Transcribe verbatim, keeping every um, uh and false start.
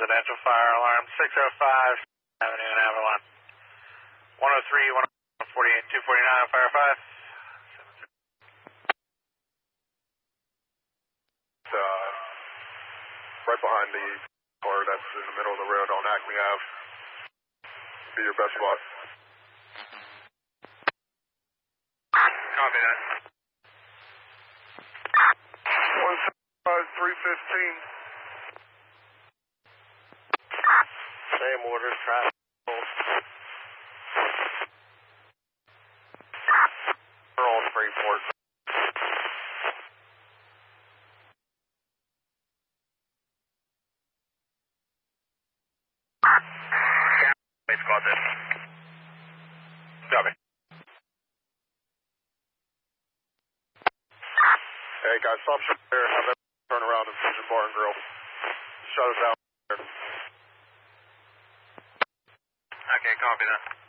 residential fire alarm, six oh five Avenue in Avalon. one oh three, one forty-eight, two forty-nine, fire five. Uh, right behind the car that's in the middle of the road on Acme Ave. Be your best spot. Copy that. one seventy-five, three fifteen. Same orders, traffic. Roll Freeport. Yeah, squad this. Copy. Hey guys, stop short there. Have that turn around and finish your bar and grill. Shut us down. Okay, copy that.